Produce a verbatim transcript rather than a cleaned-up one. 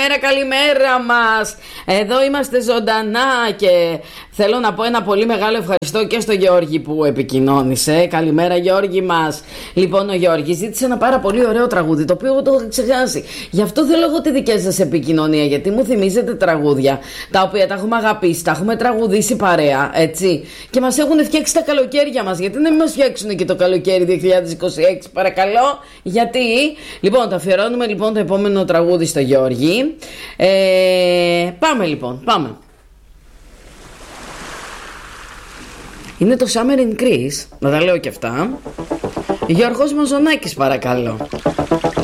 καλημέρα, καλημέρα μας. Εδώ είμαστε ζωντανά και θέλω να πω ένα πολύ μεγάλο ευχαριστώ και στο Γιώργη που επικοινώνησε. Καλημέρα Γιώργη μας. Λοιπόν, ο Γιώργης ζήτησε ένα πάρα πολύ ωραίο τραγούδι, το οποίο εγώ το είχα ξεχάσει. Γι' αυτό θέλω εγώ τη δική σας επικοινωνία, γιατί μου θυμίζετε τραγούδια τα οποία τα έχουμε αγαπήσει, τα έχουμε τραγουδήσει παρέα, έτσι. Και μας έχουν φτιάξει τα καλοκαίρια μας. Γιατί να μην μας φτιάξουν και το καλοκαίρι δύο χιλιάδες είκοσι έξι, παρακαλώ. Γιατί. Λοιπόν, το αφιερώνουμε λοιπόν το επόμενο τραγούδι στο Γιώργη. Ε, πάμε λοιπόν, πάμε. Είναι το Summer in Greece, να τα λέω και αυτά. Γιώργος Μαζονάκης, παρακαλώ.